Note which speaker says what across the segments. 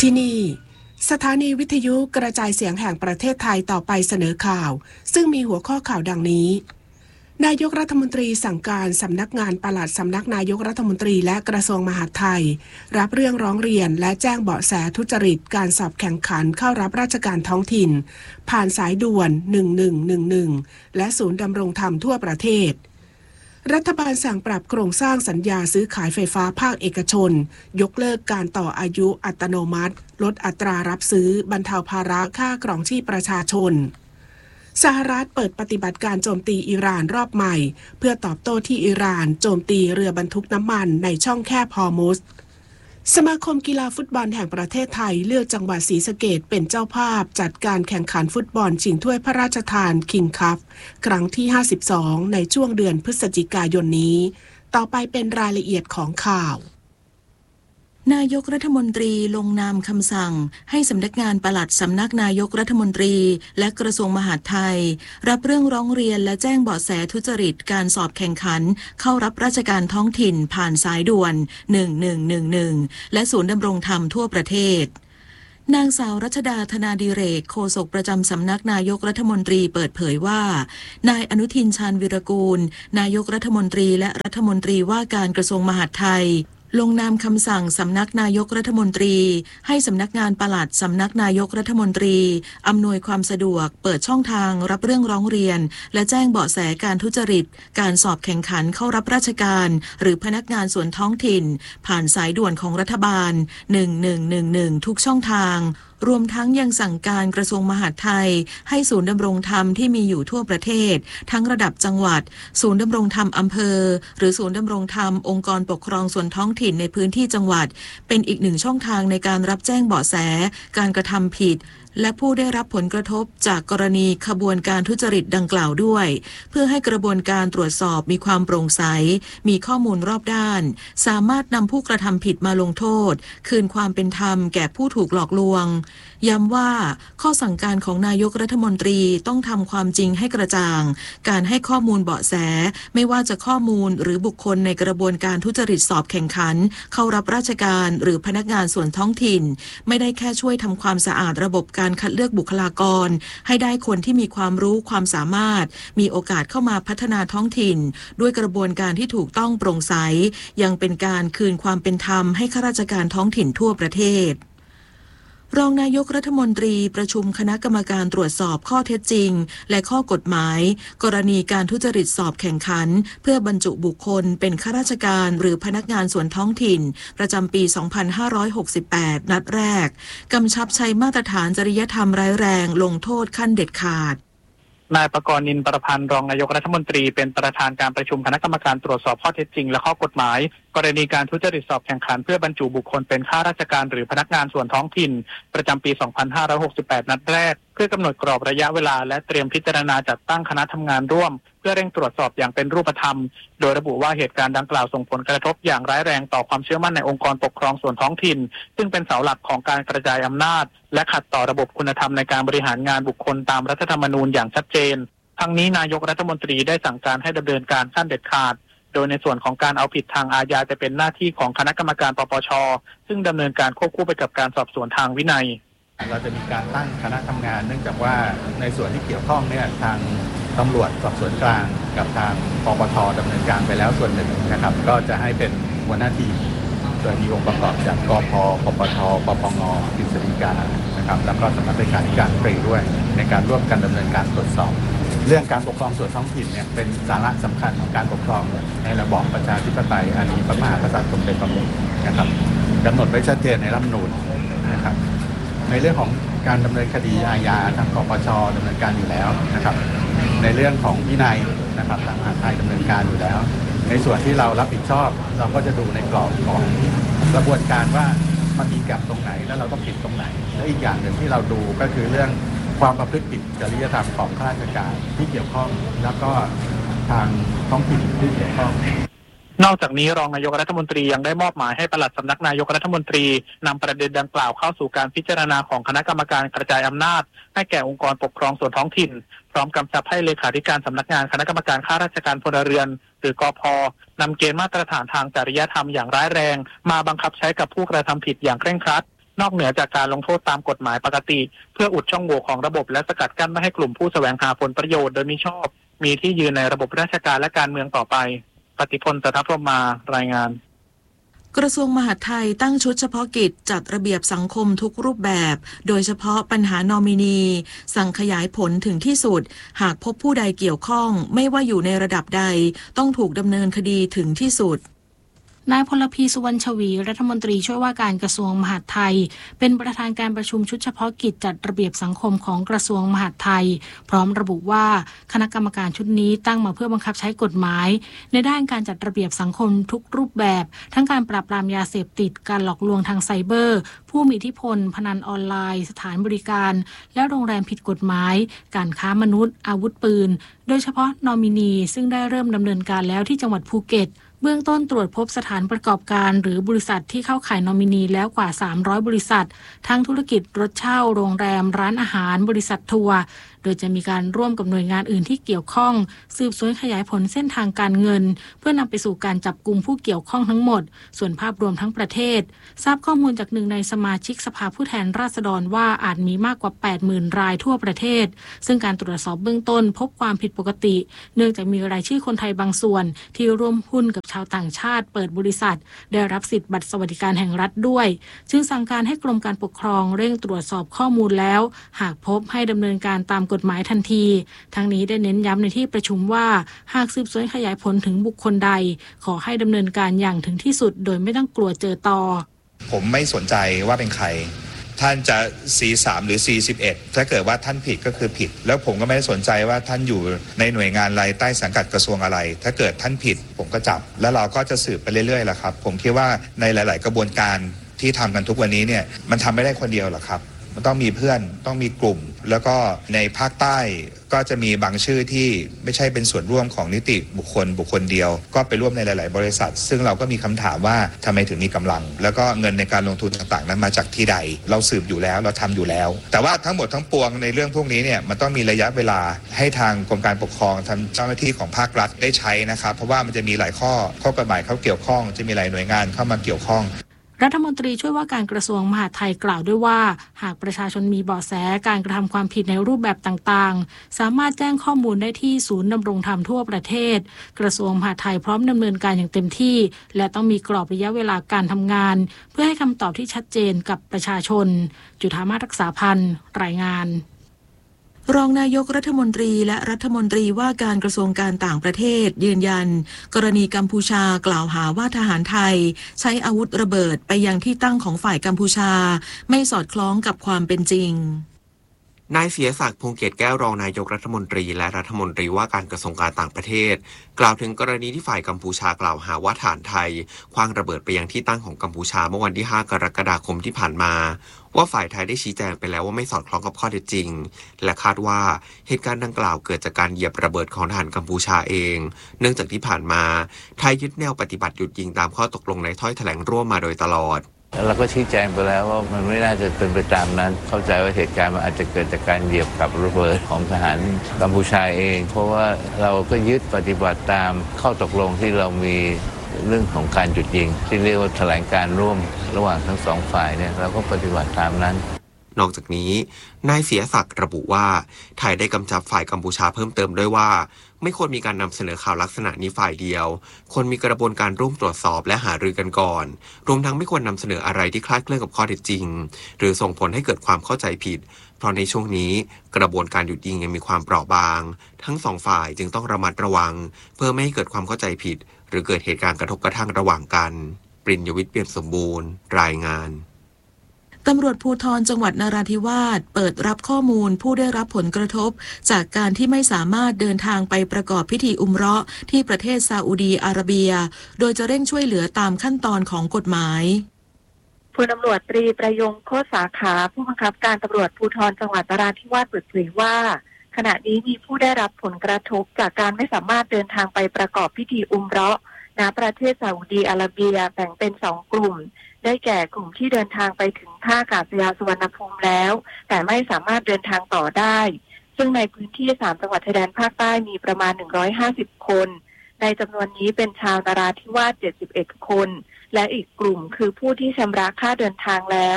Speaker 1: ที่นี่สถานีวิทยุกระจายเสียงแห่งประเทศไทยต่อไปเสนอข่าวซึ่งมีหัวข้อข่าวดังนี้นายกรัฐมนตรีสั่งการสำนักงานปลัดสำนักนายกรัฐมนตรีและกระทรวงมหาดไทยรับเรื่องร้องเรียนและแจ้งเบาะแสทุจริตการสอบแข่งขันเข้ารับราชการท้องถิ่นผ่านสายด่วน1111และศูนย์ดำรงธรรมทั่วประเทศรัฐบาลสั่งปรับโครงสร้างสัญญาซื้อขายไฟฟ้าภาคเอกชนยกเลิกการต่ออายุอัตโนมัติลดอัตรารับซื้อบรรเทาภาระค่าครองชีพประชาชนสหรัฐเปิดปฏิบัติการโจมตีอิหร่านรอบใหม่เพื่อตอบโต้ที่อิหร่านโจมตีเรือบรรทุกน้ำมันในช่องแคบฮอร์มุซสมาคมกีฬาฟุตบอลแห่งประเทศไทยเลือกจังหวัดศรีสะเกษเป็นเจ้าภาพจัดการแข่งขันฟุตบอลชิงถ้วยพระราชทานคิงคัพครั้งที่52ในช่วงเดือนพฤศจิกายนนี้ต่อไปเป็นรายละเอียดของข่าวนายกรัฐมนตรีลงนามคำสั่งให้สำนักงานปลัดสำนักนายกรัฐมนตรีและกระทรวงมหาดไทยรับเรื่องร้องเรียนและแจ้งเบาะแสทุจริตการสอบแข่งขันเข้ารับราชการท้องถิ่นผ่านสายด่วน1111และศูนย์ดำรงธรรมทั่วประเทศนางสาวรัชดาธนาดิเรกโฆษกประจำสำนักนายกรัฐมนตรีเปิดเผยว่านายอนุทินชาญวิรากูลนายกรัฐมนตรีและรัฐมนตรีว่าการกระทรวงมหาดไทยลงนามคำสั่งสำนักนายกรัฐมนตรีให้สำนักงานปลัดสำนักนายกรัฐมนตรีอำนวยความสะดวกเปิดช่องทางรับเรื่องร้องเรียนและแจ้งเบาะแสการทุจริตการสอบแข่งขันเข้ารับราชการหรือพนักงานส่วนท้องถิ่นผ่านสายด่วนของรัฐบาล1111ทุกช่องทางรวมทั้งยังสั่งการกระทรวงมหาดไทยให้ศูนย์ดำรงธรรมที่มีอยู่ทั่วประเทศทั้งระดับจังหวัดศูนย์ดำรงธรรมอำเภอหรือศูนย์ดำรงธรรมองค์กรปกครองส่วนท้องถิ่นในพื้นที่จังหวัดเป็นอีกหนึ่งช่องทางในการรับแจ้งเบาะแสการกระทำผิดและผู้ได้รับผลกระทบจากกรณีขบวนการทุจริตดังกล่าวด้วยเพื่อให้กระบวนการตรวจสอบมีความโปร่งใสมีข้อมูลรอบด้านสามารถนำผู้กระทำผิดมาลงโทษคืนความเป็นธรรมแก่ผู้ถูกหลอกลวงย้ำว่าข้อสั่งการของนายกรัฐมนตรีต้องทำความจริงให้กระจ่างการให้ข้อมูลเบาะแสไม่ว่าจะข้อมูลหรือบุคคลในกระบวนการทุจริตสอบแข่งขันเข้ารับราชการหรือพนักงานส่วนท้องถิ่นไม่ได้แค่ช่วยทำความสะอาดระบบการคัดเลือกบุคลากรให้ได้คนที่มีความรู้ความสามารถมีโอกาสเข้ามาพัฒนาท้องถิ่นด้วยกระบวนการที่ถูกต้องโปร่งใสยังเป็นการคืนความเป็นธรรมให้ข้าราชการท้องถิ่นทั่วประเทศรองนายกรัฐมนตรีประชุมคณะกรรมการตรวจสอบข้อเท็จจริงและข้อกฎหมายกรณีการทุจริตสอบแข่งขันเพื่อบรรจุบุคคลเป็นข้าราชการหรือพนักงานส่วนท้องถิ่นประจำปี 2568 นัดแรกกำชับใช้มาตรฐานจริยธรรมร้ายแรงลงโทษขั้นเด็ดขาด
Speaker 2: นายประกรณ์ นินประพันธ์รองนายกรัฐมนตรีเป็นประธานการประชุมคณะกรรมการตรวจสอบข้อเท็จจริงและข้อกฎหมายกรณีการทุจริตสอบแข่งขันเพื่อบรรจุบุคคลเป็นข้าราชการหรือพนักงานส่วนท้องถิ่นประจำปี 2568 นัดแรกเพื่อกำหนดกรอบระยะเวลาและเตรียมพิจารณาจัดตั้งคณะทำงานร่วมเพื่อเร่งตรวจสอบอย่างเป็นรูปธรรมโดยระบุว่าเหตุการณ์ดังกล่าวส่งผลกระทบอย่างร้ายแรงต่อความเชื่อมั่นในองค์กรปกครองส่วนท้องถิ่นซึ่งเป็นเสาหลักของการกระจายอำนาจและขัดต่อระบบคุณธรรมในการบริหารงานบุคคลตามรัฐธรรมนูญอย่างชัดเจนทั้งนี้นายกรัฐมนตรีได้สั่งการให้ดำเนินการขั้นเด็ดขาดโดยในส่วนของการเอาผิดทางอาญาจะเป็นหน้าที่ของคณะกรรมการปปช.ซึ่งดำเนินการควบคู่ไปกับการสอบสวนทางวินัย
Speaker 3: เราจะมีการตั้งคณะทำงานเนื่องจากว่าในส่วนที่เกี่ยวข้องเนี่ยทางตำรวจสอบสวนกลางกับทางปปช.ดำเนินการไปแล้วส่วนหนึ่งนะครับก็จะให้เป็นหัวหน้าทีมโดยมีองค์ประกอบจากกพ.ปปช.ปปง.กฤษฎีกานะครับแล้วก็สำนักเลขาธิการปรีด้วยในการร่วมกันดำเนินการตรวจสอบเรื่องการปกครองส่วนท้องถิ่นเนี่ยเป็นสาระสำคัญของการปกครองในระบอบประชาธิปไตยอาณีพระมหากษัตริย์ทรงเป็นประมุขนะครับกำหนดไว้ชัดเจนในรัฐธรรมนูญนะครับในเรื่องของการดำเนินคดีอาญาทางปปช.ดำเนินการอยู่แล้วนะครับในเรื่องของวินัยนะครับทางมหาดไทยดำเนินการอยู่แล้วในส่วนที่เรารับผิดชอบเราก็จะดูในกรอบของกระบวนการว่ามันมีแก็ปตรงไหนแล้วเราต้องผิดตรงไหนและอีกอย่างหนึ่งที่เราดูก็คือเรื่องความประพฤติผิดจริยธรรมของข้าราชการที่เกี่ยวข้องแล้วก็ทางท้องถิ่นที่เกี่ยวข้อง
Speaker 2: นอกจากนี้รองนายกรัฐมนตรียังได้มอบหมายให้ปลัดสำนักนายกรัฐมนตรีนำประเด็นดังกล่าวเข้าสู่การพิจารณาของคณะกรรมการกระจายอำนาจให้แก่องค์กรปกครองส่วนท้องถิ่นพร้อมกำชับให้เลขาธิการสำนักงานคณะกรรมการข้าราชการพลเรือนหรือกพ.นำเกณฑ์มาตรฐานทางจริยธรรมอย่างร้ายแรงมาบังคับใช้กับผู้กระทำผิดอย่างเคร่งครัดนอกเหนือจากการลงโทษตามกฎหมายปกติเพื่ออุดช่องโหว่ของระบบและสกัดกั้นไม่ให้กลุ่มผู้แสวงหาผลประโยชน์โดยมิชอบมีที่ยืนในระบบราชการและการเมืองต่อไปปฏิพล สัทธพรหมารายงาน
Speaker 4: กระทรวงมหาดไทยตั้งชุดเฉพาะกิจจัดระเบียบสังคมทุกรูปแบบโดยเฉพาะปัญหานอมินีสั่งขยายผลถึงที่สุดหากพบผู้ใดเกี่ยวข้องไม่ว่าอยู่ในระดับใดต้องถูกดำเนินคดีถึงที่สุด
Speaker 5: นายพลพีสุวรรณชวีรัฐมนตรีช่วยว่าการกระทรวงมหาดไทยเป็นประธานการประชุมชุดเฉพาะกิจจัดระเบียบสังคมของกระทรวงมหาดไทยพร้อมระบุว่าคณะกรรมการชุดนี้ตั้งมาเพื่อบังคับใช้กฎหมายในด้านการจัดระเบียบสังคมทุกรูปแบบทั้งการปราบปรามยาเสพติดการหลอกลวงทางไซเบอร์ผู้มีอิทธิพลพนันออนไลน์สถานบริการและโรงแรมผิดกฎหมายการค้ามนุษย์อาวุธปืนโดยเฉพาะนอมินีซึ่งได้เริ่มดำเนินการแล้วที่จังหวัดภูเก็ตเบื้องต้นตรวจพบสถานประกอบการหรือบริษัทที่เข้าข่ายนอมินีแล้วกว่า300บริษัททั้งธุรกิจรถเช่าโรงแรมร้านอาหารบริษัททัวร์โดยจะมีการร่วมกับหน่วยงานอื่นที่เกี่ยวข้องสืบสวนขยายผลเส้นทางการเงินเพื่อนำไปสู่การจับกุมผู้เกี่ยวข้องทั้งหมดส่วนภาพรวมทั้งประเทศทราบข้อมูลจากหนึ่งในสมาชิกสภาผู้แทนราษฎรว่าอาจมีมากกว่า 80,000 รายทั่วประเทศซึ่งการตรวจสอบเบื้องต้นพบความผิดปกติเนื่องจากมีรายชื่อคนไทยบางส่วนที่ร่วมหุ้นกับชาวต่างชาติเปิดบริษัทได้รับสิทธิบัตรสวัสดิการแห่งรัฐด้วยจึงสั่งการให้กรมการปกครองเร่งตรวจสอบข้อมูลแล้วหากพบให้ดำเนินการตามกฎหมายทันทีทั้งนี้ได้เน้นย้ำในที่ประชุมว่าหากสืบสวนขยายผลถึงบุคคลใดขอให้ดำเนินการอย่างถึงที่สุดโดยไม่ต้องกลัวเจอตอ
Speaker 6: ผมไม่สนใจว่าเป็นใครท่านจะ C3 หรือ C11 ถ้าเกิดว่าท่านผิดก็คือผิดแล้วผมก็ไม่ได้สนใจว่าท่านอยู่ในหน่วยงานอะไรใต้สังกัดกระทรวงอะไรถ้าเกิดท่านผิดผมก็จับแล้วเราก็จะสืบไปเรื่อยๆแหละครับผมคิดว่าในหลายๆกระบวนการที่ทำกันทุกวันนี้เนี่ยมันทำไม่ได้คนเดียวหรอกครับมันต้องมีเพื่อนต้องมีกลุ่มแล้วก็ในภาคใต้ก็จะมีบางชื่อที่ไม่ใช่เป็นส่วนร่วมของนิติบุคคลเดียวก็ไปร่วมในหลายๆบริษัทซึ่งเราก็มีคำถามว่าทำไมถึงมีกำลังแล้วก็เงินในการลงทุนต่างๆนั้นมาจากที่ใดเราสืบอยู่แล้วเราทำอยู่แล้วแต่ว่าทั้งหมดทั้งปวงในเรื่องพวกนี้เนี่ยมันต้องมีระยะเวลาให้ทางกรมการปกครองทางเจ้าหน้าที่ของภาครัฐได้ใช้นะครับเพราะว่ามันจะมีหลายข้อกฎหมายเขาเกี่ยวข้องจะมีหลายหน่วยงานเข้ามาเกี่ยวข้อง
Speaker 5: รัฐมนตรีช่วยว่าการกระทรวงมหาดไทยกล่าวด้วยว่าหากประชาชนมีเบาะแสการกระทำความผิดในรูปแบบต่างๆสามารถแจ้งข้อมูลได้ที่ศูนย์ดำรงธรรมทั่วประเทศกระทรวงมหาดไทยพร้อมดำเนินการอย่างเต็มที่และต้องมีกรอบระยะเวลาการทำงานเพื่อให้คำตอบที่ชัดเจนกับประชาชนจุฑามาศ รักษาพันธ์รายงาน
Speaker 4: รองนายกรัฐมนตรีและรัฐมนตรีว่าการกระทรวงการต่างประเทศยืนยันกรณีกัมพูชากล่าวหาว่าทหารไทยใช้อาวุธระเบิดไปยังที่ตั้งของฝ่ายกัมพูชาไม่สอดคล้องกับความเป็นจริง
Speaker 7: นายเสียศักดิ์ พงษ์เกตแก้วรองนายกรัฐมนตรีและรัฐมนตรีว่าการกระทรวงการต่างประเทศกล่าวถึงกรณีที่ฝ่ายกัมพูชากล่าวหาว่าทหารไทยขว้างระเบิดไปยังที่ตั้งของกัมพูชาเมื่อวันที่ 5 กรกฎาคมที่ผ่านมาว่าฝ่ายไทยได้ชี้แจงไปแล้วว่าไม่สอดคล้องกับข้อเท็จจริงและคาดว่าเหตุการณ์ดังกล่าวเกิดจากการเหยียบระเบิดของทหารกัมพูชาเองเนื่องจากที่ผ่านมาไทยยึดแนวปฏิบัติหยุดยิงตามข้อตกลงในถ้อยแถลงร่วมมาโดยตลอด
Speaker 8: เราก็ชี้แจงไปแล้วว่ามันไม่น่าจะเป็นไปตามนั้นเข้าใจว่าเหตุการณ์มันอาจจะเกิดจากการเหยียบกับระเบิดของทหารกัมพูชาเองเพราะว่าเราก็ยึดปฏิบัติตามข้อตกลงที่เรามีเรื่องของการหยุดยิงที่เรียกว่าแถลงการร่วมระหว่างทั้งสองฝ่ายเนี่ยเราก็ปฏิบัติตามนั้น
Speaker 7: นอกจากนี้นายเสียศักดิ์ระบุว่าไทยได้กำชับฝ่ายกัมพูชาเพิ่มเติมด้วยว่าไม่ควรมีการนำเสนอข่าวลักษณะนี้ฝ่ายเดียวควรมีกระบวนการร่วมตรวจสอบและหารือกันก่อนรวมทั้งไม่ควรนำเสนออะไรที่คลาดเคลื่อนกับข้อเท็จจริงหรือส่งผลให้เกิดความเข้าใจผิดเพราะในช่วงนี้กระบวนการหยุดยิงยังมีความเปราะบางทั้งสองฝ่ายจึงต้องระมัดระวังเพื่อไม่ให้เกิดความเข้าใจผิดหรือเกิดเหตุการณ์กระทบกระทั่งระหว่างกันปริญญวิทย์ เปี่ยมสมบูรณ์รายงาน
Speaker 4: ตำรวจภูธรจังหวัดนราธิวาสเปิดรับข้อมูลผู้ได้รับผลกระทบจากการที่ไม่สามารถเดินทางไปประกอบพิธีอุมเราะห์ที่ประเทศซาอุดีอาระเบียโดยจะเร่งช่วยเหลือตามขั้นตอนของกฎหมาย
Speaker 9: พลตำรวจตรีประยงโคตรสาขาผู้บังคับการตำรวจภูธรจังหวัดนราธิวาสเปิดเผยว่าขณะนี้มีผู้ได้รับผลกระทบจากการไม่สามารถเดินทางไปประกอบพิธีอุมเราะห์ณประเทศซาอุดีอาระเบียแบ่งเป็น2กลุ่มได้แก่กลุ่มที่เดินทางไปถึงท่าอากาศยานสุวรรณภูมิแล้วแต่ไม่สามารถเดินทางต่อได้ซึ่งในพื้นที่3จังหวัดชายแดนภาคใต้มีประมาณ150คนในจำนวนนี้เป็นชาวนราธิวาส71คนและอีกกลุ่มคือผู้ที่ชำระค่าเดินทางแล้วแต่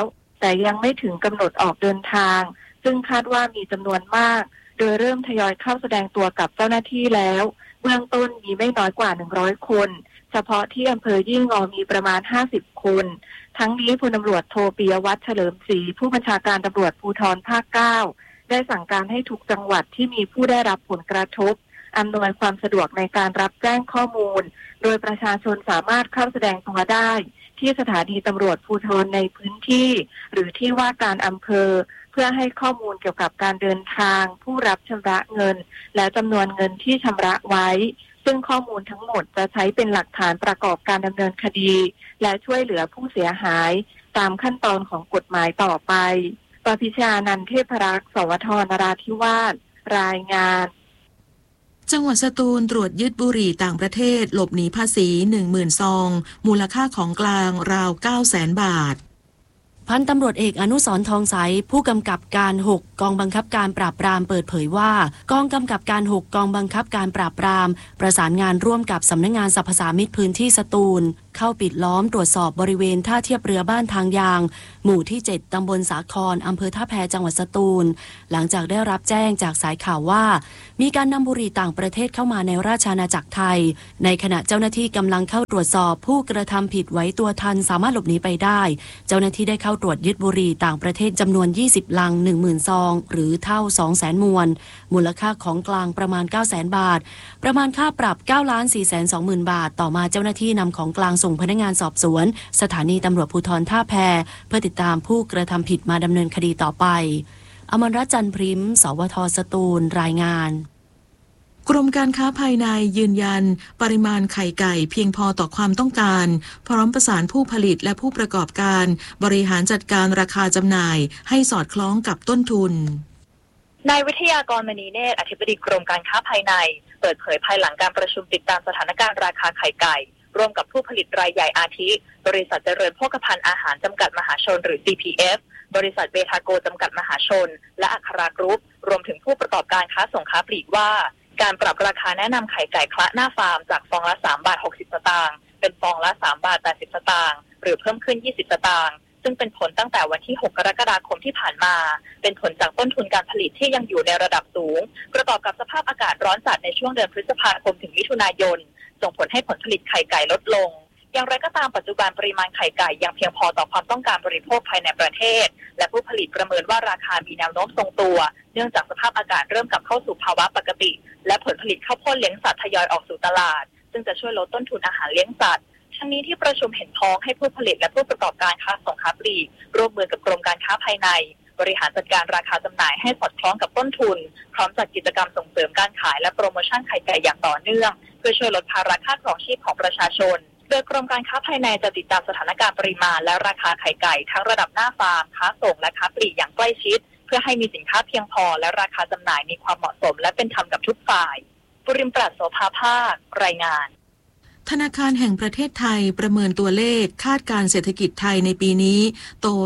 Speaker 9: แต่ยังไม่ถึงกำหนดออกเดินทางซึ่งคาดว่ามีจำนวนมากโดยเริ่มทยอยเข้าแสดงตัวกับเจ้าหน้าที่แล้วเบื้องต้นมีไม่น้อยกว่า100คนเฉพาะที่อำเภอยี่งอมีประมาณ50คนทั้งนี้พลตำรวจโทปิยวัฒน์เฉลิมศรีผู้บัญชาการตำรวจภูธรภาค 9ได้สั่งการให้ทุกจังหวัดที่มีผู้ได้รับผลกระทบอำนวยความสะดวกในการรับแจ้งข้อมูลโดยประชาชนสามารถเข้าแสดงตัวได้ที่สถานีตำรวจภูธรในพื้นที่หรือที่ว่าการอำเภอเพื่อให้ข้อมูลเกี่ยวกับการเดินทางผู้รับชำระเงินและจำนวนเงินที่ชำระไว้ซึ่งข้อมูลทั้งหมดจะใช้เป็นหลักฐานประกอบการดำเนินคดีและช่วยเหลือผู้เสียหายตามขั้นตอนของกฎหมายต่อไปปพิชานันท์เทพรักษ์สวทนราธิวาสรายงาน
Speaker 4: จังหวัดสตูลตรวจยึดบุหรี่ต่างประเทศหลบหนีภาษี 10,000 ซองมูลค่าของกลางราว 900,000 บาท
Speaker 10: พันตำรวจเอกอนุสรณ์ทองใสผู้กำกับการ6กองบังคับการปราบปรามเปิดเผยว่ากองกำกับการ6กองบังคับการปราบปรามประสานงานร่วมกับสำนักงานสรรพสามิตพื้นที่สตูลเข้าปิดล้อมตรวจสอบบริเวณท่าเทียบเรือบ้านทางยางหมู่ที่7ตำบลสาครอำเภอท่าแพจังหวัดสตูลหลังจากได้รับแจ้งจากสายข่าวว่ามีการนำบุหรี่ต่างประเทศเข้ามาในราชอาณาจักรไทยในขณะเจ้าหน้าที่กำลังเข้าตรวจสอบผู้กระทำผิดไว้ตัวทันสามารถหลบหนีไปได้เจ้าหน้าที่ได้เข้าตรวจยึดบุหรี่ต่างประเทศจำนวน20ลัง 10,000 ซองหรือเท่า 200,000 มวลมูลค่าของกลางประมาณ 900,000 บาทประมาณค่าปรับ 9,420,000 บาทต่อมาเจ้าหน้าที่นำของกลางส่งพนักงานสอบสวนสถานีตำรวจภูธรท่าแพเพื่อติดตามผู้กระทำผิดมาดำเนินคดีต่อไปอมรรัตน์จันทร์พริมสวทสตูลรายงาน
Speaker 4: กรมการค้าภายในยืนยันปริมาณไข่ไก่เพียงพอต่อความต้องการพร้อมประสานผู้ผลิตและผู้ประกอบการบริหารจัดการราคาจำหน่ายให้สอดคล้องกับต้นทุน
Speaker 11: นายวิทยากรมณีเนตรอธิบดีกรมการค้าภายในเปิดเผยภายหลังการประชุมติดตามสถานการณ์ราคาไข่ไก่ร่วมกับผู้ผลิตรายใหญ่อาทิบริษัทเจริญโภคภัณฑ์อาหารจำกัดมหาชนหรือ CPF บริษัทเบทาโกจำกัดมหาชนและอัครากรุ๊ปรวมถึงผู้ประกอบการค้าส่งค้าปลีกว่าการปรับราคาแนะนำไข่ไก่คละหน้าฟาร์มจากฟองละ3 บาท 60 สตางค์เป็นฟองละ3 บาท 80 สตางค์หรือเพิ่มขึ้น 20 สตางค์ซึ่งเป็นผลตั้งแต่วันที่ 6 กรกฎาคมที่ผ่านมาเป็นผลจากต้นทุนการผลิตที่ยังอยู่ในระดับสูงประกอบกับสภาพอากาศร้อนจัดในช่วงเดือนพฤษภาคมถึงมิถุนายนส่งผลให้ผลผลิตไข่ไก่ลดลงอย่างไรก็ตามปัจจุบันปริมาณไข่ไก่ยังเพียงพอต่อความต้องการบริโภคภายในประเทศและผู้ผลิตประเมินว่าราคามีแนวโน้มทรงตัวเนื่องจากสภาพอากาศเริ่มกลับเข้าสู่ภาวะปกติและผลผลิตข้าวโพดเลี้ยงสัตว์ทยอยออกสู่ตลาดซึ่งจะช่วยลดต้นทุนอาหารเลี้ยงสัตว์ทั้งนี้ที่ประชุมเห็นพ้องให้ผู้ผลิตและผู้ประกอบการค้าส่งค้าปลีกร่วมมือกับกรมการค้าภายในบริหารจัดการราคาจำหน่ายให้สอดคล้องกับต้นทุนพร้อมจัดกิจกรรมส่งเสริมการขายและโปรโมชั่นไข่ไก่อย่างต่อเนื่องเพื่อช่วยลดภาระค่าครองชีพของประชาชนโดยกรมการค้าภายในจะติดตามสถานการณ์ปริมาณและราคาไข่ไก่ทั้งระดับหน้าฟาร์มค้าส่งและค้าปลีกอย่างใกล้ชิดเพื่อให้มีสินค้าเพียงพอและราคาจำหน่ายมีความเหมาะสมและเป็นธรรมกับทุกฝ่ายปุริมปราศโสภาภาครายงาน
Speaker 4: ธนาคารแห่งประเทศไทยประเมินตัวเลขคาดการเศรษฐกิจไทยในปีนี้โต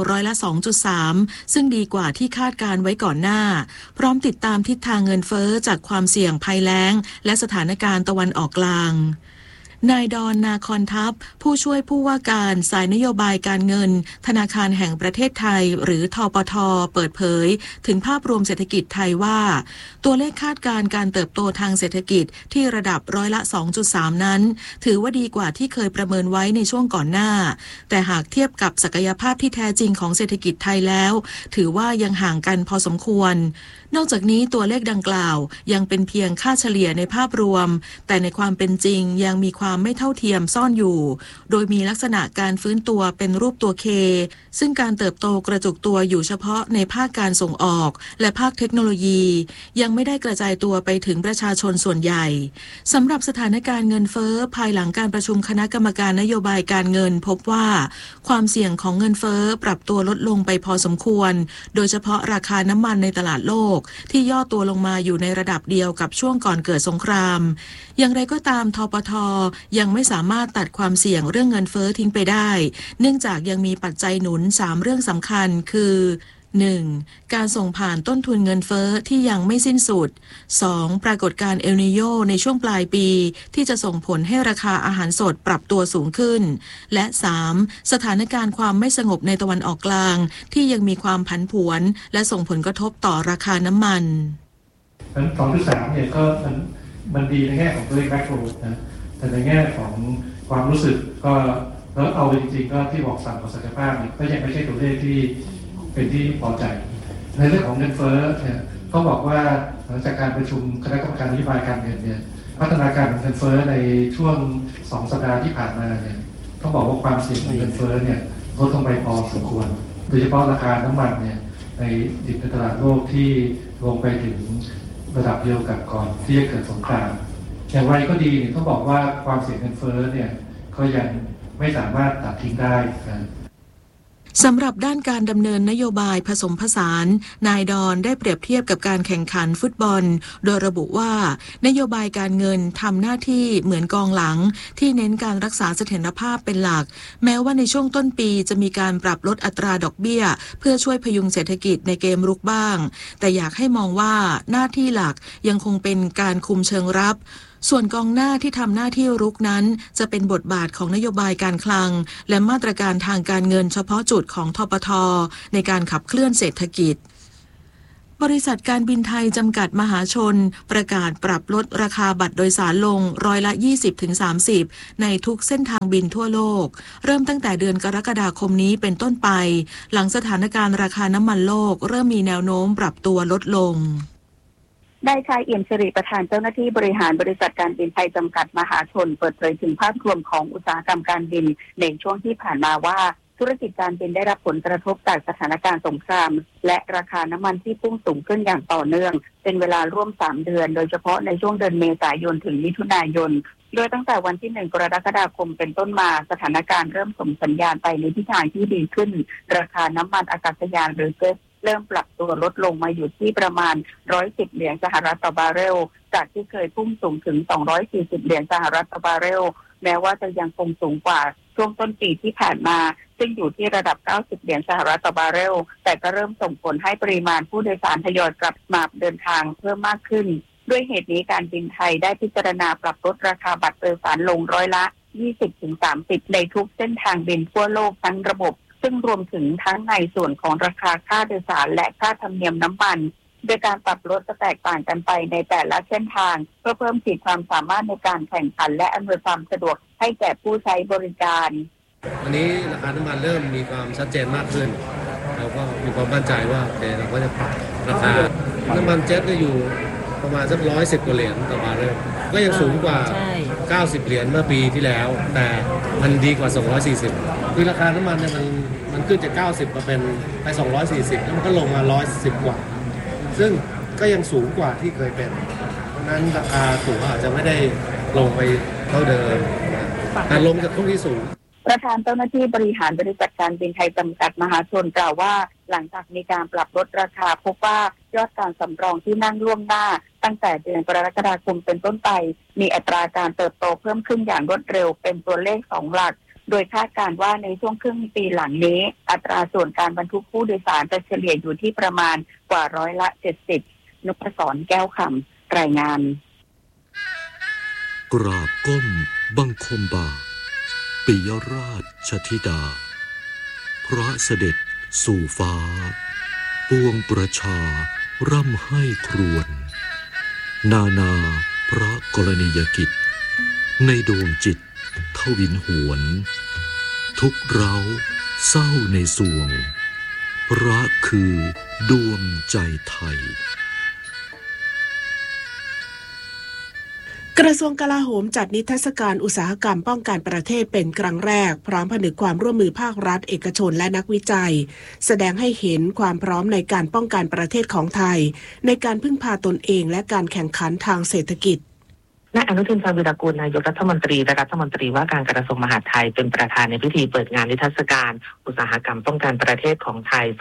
Speaker 4: 2.3%ซึ่งดีกว่าที่คาดการไว้ก่อนหน้าพร้อมติดตามทิศทางเงินเฟ้อจากความเสี่ยงภัยแล้งและสถานการณ์ตะวันออกกลางนายดอนนาคอนทัพผู้ช่วยผู้ว่าการสายนโยบายการเงินธนาคารแห่งประเทศไทยหรือธปท.เปิดเผยถึงภาพรวมเศรษฐกิจไทยว่าตัวเลขคาดการการเติบโตทางเศรษฐกิจที่ระดับ2.3%นั้นถือว่าดีกว่าที่เคยประเมินไว้ในช่วงก่อนหน้าแต่หากเทียบกับศักยภาพที่แท้จริงของเศรษฐกิจไทยแล้วถือว่ายังห่างกันพอสมควรนอกจากนี้ตัวเลขดังกล่าวยังเป็นเพียงค่าเฉลี่ยในภาพรวมแต่ในความเป็นจริงยังมีความไม่เท่าเทียมซ่อนอยู่โดยมีลักษณะการฟื้นตัวเป็นรูปตัวเคซึ่งการเติบโตกระจุกตัวอยู่เฉพาะในภาคการส่งออกและภาคเทคโนโลยียังไม่ได้กระจายตัวไปถึงประชาชนส่วนใหญ่สำหรับสถานการณ์เงินเฟ้อภายหลังการประชุมคณะกรรมการนโยบายการเงินพบว่าความเสี่ยงของเงินเฟ้อปรับตัวลดลงไปพอสมควรโดยเฉพาะราคาน้ำมันในตลาดโลกที่ย่อตัวลงมาอยู่ในระดับเดียวกับช่วงก่อนเกิดสงครามอย่างไรก็ตามธปท.ยังไม่สามารถตัดความเสี่ยงเรื่องเงินเฟ้อทิ้งไปได้เนื่องจากยังมีปัจจัยหนุน3เรื่องสำคัญคือ 1. การส่งผ่านต้นทุนเงินเฟ้อที่ยังไม่สิ้นสุด 2. ปรากฏการณ์เอลนีโญในช่วงปลายปีที่จะส่งผลให้ราคาอาหารสดปรับตัวสูงขึ้นและ 3. สถานการณ์ความไม่สงบในตะวันออกกลางที่ยังมีความผันผวนและส่งผลกระทบต่อราคาน้ำมัน
Speaker 12: 2.3 เนี่ยก็มันดีในแง่ของตัวเลขแมคโครนะแต่ในแง่ของความรู้สึกก็แล้วเอาจริงๆก็ที่บอกสั่งประสิทธิภาพเนี่ยก็ยังไม่ใช่ตัวเลขที่เป็นที่พอใจในเรื่องของเงินเฟ้อเนี่ยก็บอกว่าหลังจากการประชุมคณะกรรมการนโยบายการเงินเนี่ยพัฒนาการของเงินเฟ้อในช่วง2 สัปดาห์ที่ผ่านมาเนี่ยต้องบอกว่าความเสี่ยงของเงินเฟ้อเนี่ยลดลงไปพอสมควรโดยเฉพาะราคาน้ำมันเนี่ยในดิบในตลาดโลกที่ลงไปถึงระดับเดียวกับก่อนที่จะเกิดสงครามอย่างไรก็ดีต้องบอกว่าความเสี่ยงเงินเฟ้อเนี่ยก็ยังไม่สามารถตัดทิ้งได้
Speaker 4: สำหรับด้านการดำเนินนโยบายผสมผสานนายดอนได้เปรียบเทียบกับการแข่งขันฟุตบอลโดยระบุว่านโยบายการเงินทำหน้าที่เหมือนกองหลังที่เน้นการรักษาเสถียรภาพเป็นหลักแม้ว่าในช่วงต้นปีจะมีการปรับลดอัตราดอกเบี้ยเพื่อช่วยพยุงเศรษฐกิจในเกมรุกบ้างแต่อยากให้มองว่าหน้าที่หลักยังคงเป็นการคุมเชิงรับส่วนกองหน้าที่ทำหน้าที่รุกนั้นจะเป็นบทบาทของนโยบายการคลังและมาตรการทางการเงินเฉพาะจุดของธปท.ในการขับเคลื่อนเศรษฐกิจบริษัทการบินไทยจำกัดมหาชนประกาศปรับลดราคาบัตรโดยสารลง20-30%ในทุกเส้นทางบินทั่วโลกเริ่มตั้งแต่เดือนกรกฎาคมนี้เป็นต้นไปหลังสถานการณ์ราคาน้ำมันโลกเริ่มมีแนวโน้มปรับตัวลดลง
Speaker 9: ได้ชายเอี่ยมสิริประธานเจ้าหน้าที่บริหารบริษัทการบินไทยจำกัดมหาชนเปิดเผยถึงภาพรวมของอุตสาหกรรมการบินในช่วงที่ผ่านมาว่าธุรกิจการบินได้รับผลกระทบจากสถานการณ์สงครามและราคาน้ำมันที่พุ่งสูงขึ้นอย่างต่อเนื่องเป็นเวลาร่วม3 เดือนโดยเฉพาะในช่วงเดือนเมษายนถึงมิถุนายนโดยตั้งแต่วันที่1 กรกฎาคมเป็นต้นมาสถานการณ์เริ่มส่งสัญญาณไปในทิศทางที่ดีขึ้นราคาน้ำมันอากาศยานหรือเก๊สเริ่มปรับตัวลดลงมาอยู่ที่ประมาณ$110ต่อบาร์เรลจากที่เคยพุ่งสูงถึง$240ต่อบาร์เรลแม้ว่าจะยังคงสูงกว่าช่วงต้นปีที่ผ่านมาซึ่งอยู่ที่ระดับ$90ต่อบาร์เรลแต่ก็เริ่มส่งผลให้ปริมาณผู้โดยสารทยอยกลับมาเดินทางเพิ่มมากขึ้นด้วยเหตุนี้การบินไทยได้พิจารณาปรับลดราคาบัตรโดยสารลง20-30%ในทุกเส้นทางบินทั่วโลกทั้งระบบซึ่งรวมถึงทั้งในส่วนของราคาค่าโดยสารและค่าธรรมเนียมน้ำมันโดยการปรับลดจะแตกต่างกันไปในแต่ละเส้นทางเพื่อเพิ่มขีดความสามารถในการแข่งขันและอำนวยความสะดวกให้แก่ผู้ใช้บริการ
Speaker 13: วันนี้ราคาน้ำมันเริ่มมีความชัดเจนมากขึ้นเราก็มีความมั่นใจว่าเราก็จะปรับราคาน้ำมันเจ็ตก็อยู่ประมาณสัก$110 กว่าต่อบาร์เรลก็ยังสูงกว่า$90เมื่อปีที่แล้วแต่มันดีกว่า240คือราคาน้ำมันเนี่ยมันขึ้นจาก90มาเป็นไป240แล้วมันก็ลงมา110กว่าซึ่งก็ยังสูงกว่าที่เคยเป็นเพราะนั้นราคาตั๋วอาจจะไม่ได้ลงไปเท่าเดิมแต่ลงจากช่วงที่สูง
Speaker 9: ประธานเจ้าหน้าที่บริหารบริษัทการบินไทยจำกัดมหาชนกล่าวว่าหลังจากมีการปรับลดราคาพบว่ายอดการสำรองที่นั่งล่วงหน้าตั้งแต่เดือนกรกฎาคมเป็นต้นไปมีอัตราการเติบโตเพิ่มขึ้นอย่างรวดเร็วเป็นตัวเลข2 หลักโดยคาดการณ์ว่าในช่วงครึ่งปีหลังนี้อัตราส่วนการบรรทุกผู้โดยสารจะเฉลี่ยอยู่ที่ประมาณกว่า70%นพศรแก้วคำรายงาน
Speaker 14: กราบก้มบังคมบาทปิยราชธิดาพระเสด็จสู่ฟ้าปวงประชาร่ำให้ครวญนานาพระกรณียกิจในดวงจิตทวินหวนทุกเร้าเศร้าในสวงพระคือดวงใจไทย
Speaker 1: กระทรวงกลาโหมจัดนิทรรศการอุตสาหกรรมป้องกันประเทศเป็นครั้งแรกพร้อมผนึกความร่วมมือภาครัฐเอกชนและนักวิจัยแสดงให้เห็นความพร้อมในการป้องกันประเทศของไทยในการพึ่งพาตนเองและการแข่งขันทางเศรษฐกิจ
Speaker 15: นายอนุทินชาญวีรกูลนายกรัฐมนตรีและรัฐมนตรีว่าการกระทรวงมหาดไทยเป็นประธานในพิธีเปิดงานนิทรรศการอุตสาหกรรมป้องกันประเทศของไทย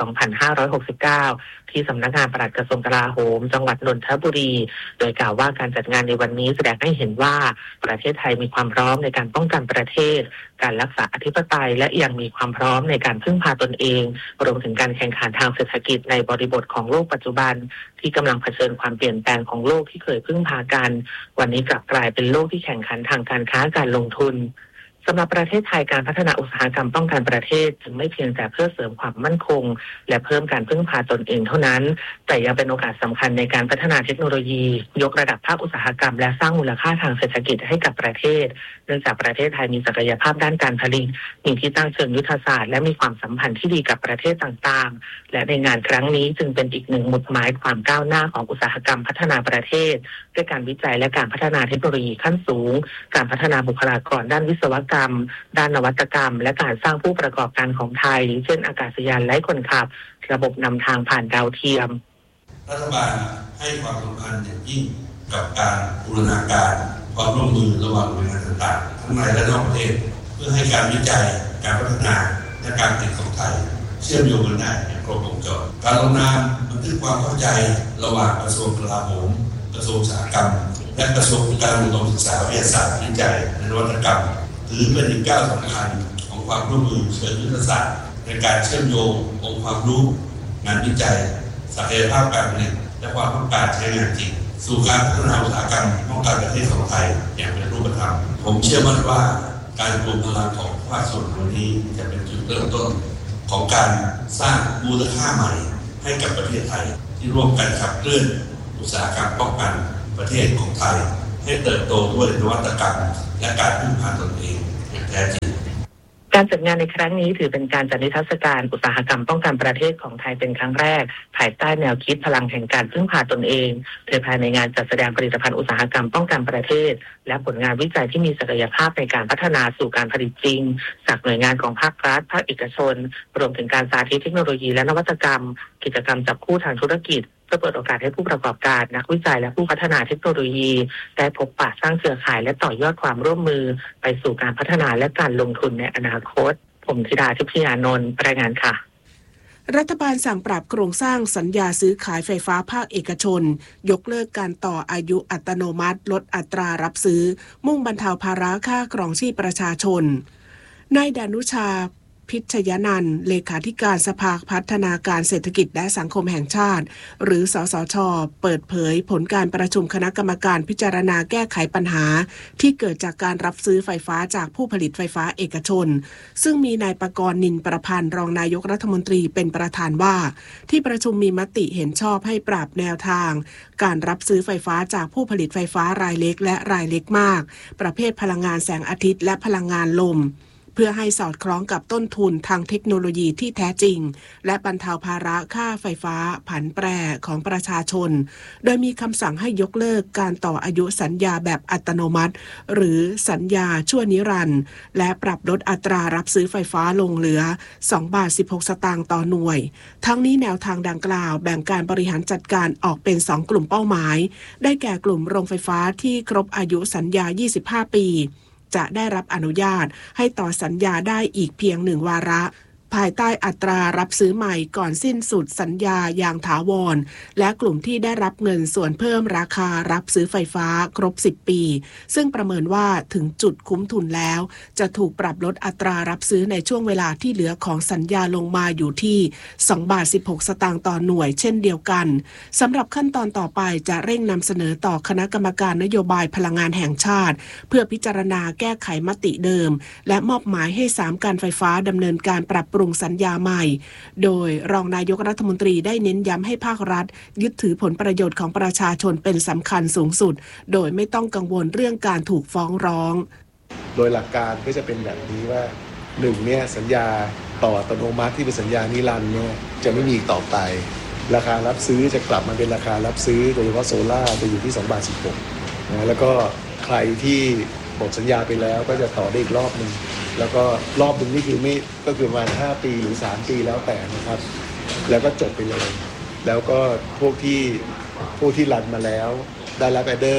Speaker 15: 2569 ที่สำนักงานปลัดกระทรวงกลาโหมจังหวัดนนทบุรีโดยกล่าวว่าการจัดงานในวันนี้แสดงให้เห็นว่าประเทศไทยมีความพร้อมในการป้องกันประเทศการรักษาอธิปไตยและยังมีความพร้อมในการพึ่งพาตนเองรวมถึงการแข่งขันทางเศรษฐกิจในบริบทของโลกปัจจุบันที่กำลังเผชิญความเปลี่ยนแปลงของโลกที่เคยพึ่งพากันวันนี้กลับกลายเป็นโลกที่แข่งขันทางการค้าการลงทุนสำหรับประเทศไทยการพัฒนาอุตสาหกรรมป้องกันประเทศจึงไม่เพียงแต่เพื่อเสริมความมั่นคงและเพิ่มการพึ่งพาตนเองเท่านั้นแต่ยังเป็นโอกาสสำคัญในการพัฒนาเทคโนโลยียกระดับภาคอุตสาหกรรมและสร้างมูลค่าทางเศรษฐกิจให้กับประเทศเนื่องจากประเทศไทยมีศักยภาพด้านการผลิตมีที่ตั้งเชิงยุทธศาสตร์และมีความสัมพันธ์ที่ดีกับประเทศต่างๆและในงานครั้งนี้จึงเป็นอีกหนึ่งหมุดหมายความก้าวหน้าของอุตสาหกรรมพัฒนาประเทศด้วยการวิจัยและการพัฒนาเทคโนโลยีขั้นสูงการพัฒนาบุคลากรด้านวิศวกรรมด้านนวัตกรรมและการสร้างผู้ประกอบการของไทยเช่นอากาศยานไร้คนขับระบบนำทางผ่านดาวเทียม
Speaker 16: รัฐบาลให้ความสำคัญอย่างยิ่งกับการบูรณาการความร่วมมือระหว่างหน่วยงานต่างๆทั้งในและนอกประเทศเพื่อให้การวิจัยการพัฒนาและการผลิตของไทยเชื่อมโยงกันได้อย่างครบวงจรการลงนามบันทึกความเข้าใจระหว่างกระทรวงกลาโหมกระทรวงอุตสาหกรรมและกระทรวงการอุดมศึกษาวิทยาศาสตร์วิจัยและนวัตกรรมถือเป็นอีกก้าวสำคัญของความร่วมมือเชิงยุทธศาสตร์ในการเชื่อมโยงองค์ความรู้งานวิจัยศักยภาพการผลิตและความต้องการใช้งานจริงสู่การพัฒนาอุตสาหกรรมป้องกันประเทศของไทยอย่างเป็นรูปธรรมผมเชื่อมั่นว่าการรวมพลังของภาคส่วนวันนี้จะเป็นจุดเริ่มต้นของการสร้างมูลค่าใหม่ให้กับประเทศไทยที่ร่วมกันขับเคลื่อนอุตสาหกรรมป้องกันประเทศของไทยให้เติบโตด้วยนวัตกรรมและการพึ่งพาตนเองอย่างแท้จริง
Speaker 15: การจัดงานในครั้งนี้ถือเป็นการจัดนิทรรศการอุตสาหกรรมป้องกันประเทศของไทยเป็นครั้งแรกภายใต้แนวคิดพลังแห่งการพึ่งพาตนเองโดยภายในงานจัดแสดงผลิตภัณฑ์อุตสาหกรรมป้องกันประเทศและผลงานวิจัยที่มีศักยภาพในการพัฒนาสู่การผลิตจริงจากหน่วยงานของภาครัฐภาคเอกชนรวมถึงการสาธิตเทคโนโลยีและนวัตกรรมกิจกรรมจับคู่ทางธุรกิจเพื่อเปิดโอกาสให้ผู้ประกอบการนักวิจัยและผู้พัฒนาเทคโนโลยีได้พบปะสร้างเครือข่ายและต่อยอดความร่วมมือไปสู่การพัฒนาและการลงทุนในอนาคตผมธิดาทิพยานนท์รายงานค่ะ
Speaker 1: รัฐบาลสั่งปรับโครงสร้างสัญญาซื้อขายไฟฟ้าภาคเอกชนยกเลิกการต่ออายุอัตโนมัติลดอัตรารับซื้อมุ่งบรรเทาภาระค่าครองชีพประชาชนนายดานุชาพิชยนันท์เลขาธิการสภาพัฒนาการเศรษฐกิจและสังคมแห่งชาติหรือสสช.เปิดเผยผลการประชุมคณะกรรมการพิจารณาแก้ไขปัญหาที่เกิดจากการรับซื้อไฟฟ้าจากผู้ผลิตไฟฟ้าเอกชนซึ่งมีนายปกรณ์นินประพันธ์รองนายกรัฐมนตรีเป็นประธานว่าที่ประชุมมีมติเห็นชอบให้ปรับแนวทางการรับซื้อไฟฟ้าจากผู้ผลิตไฟฟ้ารายเล็กและรายเล็กมากประเภทพลังงานแสงอาทิตย์และพลังงานลมเพื่อให้สอดคล้องกับต้นทุนทางเทคโนโลยีที่แท้จริงและบรรเทาภาระค่าไฟฟ้าผันแปรของประชาชนโดยมีคำสั่งให้ยกเลิกการต่ออายุสัญญาแบบอัตโนมัติหรือสัญญาชั่วนิรันดร์และปรับลดอัตรารับซื้อไฟฟ้าลงเหลือ2.16 บาทต่อหน่วยทั้งนี้แนวทางดังกล่าวแบ่งการบริหารจัดการออกเป็น2กลุ่มเป้าหมายได้แก่กลุ่มโรงไฟฟ้าที่ครบอายุสัญญา25 ปีจะได้รับอนุญาตให้ต่อสัญญาได้อีกเพียง1 วาระภายใต้อัตรารับซื้อใหม่ก่อนสิ้นสุดสัญญาอย่างถาวรและกลุ่มที่ได้รับเงินส่วนเพิ่มราคารับซื้อไฟฟ้าครบ10 ปีซึ่งประเมินว่าถึงจุดคุ้มทุนแล้วจะถูกปรับลดอัตรารับซื้อในช่วงเวลาที่เหลือของสัญญาลงมาอยู่ที่2.16 บาทต่อหน่วยเช่นเดียวกันสำหรับขั้นตอนต่อไปจะเร่งนำเสนอต่อคณะกรรมการนโยบายพลังงานแห่งชาติเพื่อพิจารณาแก้ไขมติเดิมและมอบหมายให้3การไฟฟ้าดำเนินการปรับปรุงสัญญาใหม่โดยรองนายกรัฐมนตรีได้เน้นย้ำให้ภาครัฐยึดถือผลประโยชน์ของประชาชนเป็นสำคัญสูงสุดโดยไม่ต้องกังวลเรื่องการถูกฟ้องร้อง
Speaker 17: โดยหลักการก็จะเป็นแบบนี้ว่า1เนี่ยสัญญาต่ออัตโนมัติที่เป็นสัญญานิรันดร์เนี่ยจะไม่มีอีกต่อไปราคารับซื้อจะกลับมาเป็นราคารับซื้อโดยเฉพาะโซล่าจะอยู่ที่2.16 บาทนะแล้วก็ใครที่หมดสัญญาไปแล้วก็จะต่อได้อีกรอบนึงแล้วก็รอบนึงนี่คือไม่ก็คือประมาณ5 ปีหรือ3 ปีแล้วแต่นะครับแล้วก็จบไปเลยแล้วก็พวกที่รันมาแล้วได้รับออเดอร์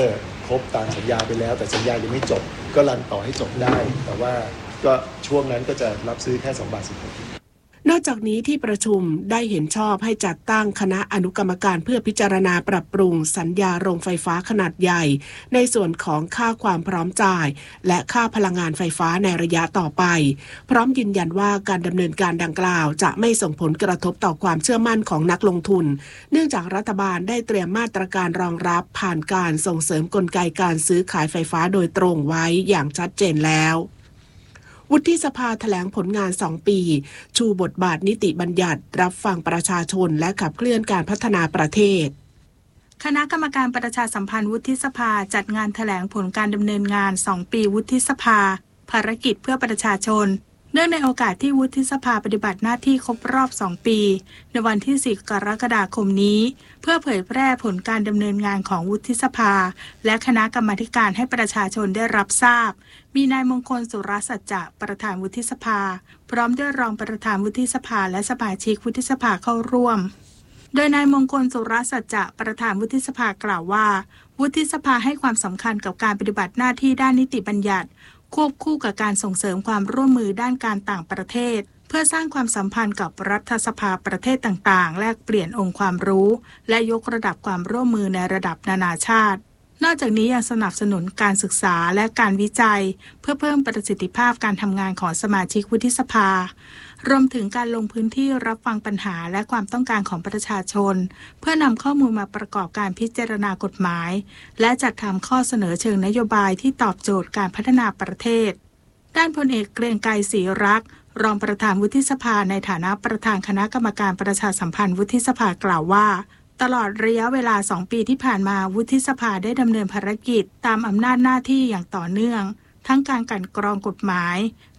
Speaker 17: ครบตามสัญญาไปแล้วแต่สัญญายังไม่จบก็รันต่อให้จบได้แต่ว่าก็ช่วงนั้นก็จะรับซื้อแค่2 บาท 16
Speaker 1: นอกจากนี้ที่ประชุมได้เห็นชอบให้จัดตั้งคณะอนุกรรมการเพื่อพิจารณาปรับปรุงสัญญาโรงไฟฟ้าขนาดใหญ่ในส่วนของค่าความพร้อมจ่ายและค่าพลังงานไฟฟ้าในระยะต่อไปพร้อมยืนยันว่าการดำเนินการดังกล่าวจะไม่ส่งผลกระทบต่อความเชื่อมั่นของนักลงทุนเนื่องจากรัฐบาลได้เตรียมมาตรการรองรับผ่านการส่งเสริมกลไกการซื้อขายไฟฟ้าโดยตรงไว้อย่างชัดเจนแล้ววุฒิสภาแถลงผลงาน2 ปีชูบทบาทนิติบัญญัติรับฟังประชาชนและขับเคลื่อนการพัฒนาประเทศคณะกรรมการประชาสัมพันธ์วุฒิสภาจัดงานแถลงผลการดำเนินงาน2 ปีวุฒิสภาภารกิจเพื่อประชาชนเนื่องในโอกาสที่วุฒิสภาปฏิบัติหน้าที่ครบรอบ2 ปีในวันที่4 กรกฎาคมนี้เพื่อเผยแพร่ผลการดำเนินงานของวุฒิสภาและคณะกรรมาการให้ประชาชนได้รับทราบมีนายมงคลสุรสัจจะประธานวุฒิสภาพร้อมด้วยรองประธานวุฒิสภาและสมาชิกวุฒิสภาเข้าร่วมโดยนายมงคลสุรสัจจะประธานวุฒิสภากล่าวว่าวุฒิสภาให้ความสำคัญกับการปฏิบัติหน้าที่ด้านนิติบัญญัติควบคู่กับการส่งเสริมความร่วมมือด้านการต่างประเทศเพื่อสร้างความสัมพันธ์กับรัฐสภาประเทศต่างๆแลกเปลี่ยนองค์ความรู้และยกระดับความร่วมมือในระดับนานาชาตินอกจากนี้ยังสนับสนุนการศึกษาและการวิจัยเพื่อเพิ่มประสิทธิภาพการทำงานของสมาชิกวุฒิสภารวมถึงการลงพื้นที่รับฟังปัญหาและความต้องการของประชาชนเพื่อนำข้อมูลมาประกอบการพิจารณากฎหมายและจัดทำข้อเสนอเชิงนโยบายที่ตอบโจทย์การพัฒนาประเทศด้านพลเอกเกรียงไกรศรีรักษ์รองประธานวุฒิสภาในฐานะประธานคณะกรรมการประชาสัมพันธ์วุฒิสภากล่าวว่าตลอดระยะเวลา2 ปีที่ผ่านมาวุฒิสภาได้ดำเนินภารกิจตามอำนาจหน้าที่อย่างต่อเนื่องทั้งการกลั่นกรองกฎหมาย